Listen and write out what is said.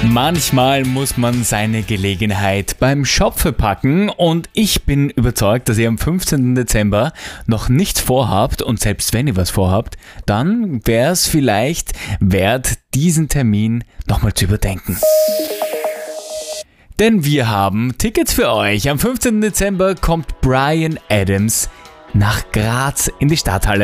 Manchmal muss man seine Gelegenheit beim Schopfe packen und ich bin überzeugt, dass ihr am 15. Dezember noch nichts vorhabt und selbst wenn ihr was vorhabt, dann wäre es vielleicht wert, diesen Termin nochmal zu überdenken. Denn wir haben Tickets für euch. Am 15. Dezember kommt Bryan Adams nach Graz in die Stadthalle.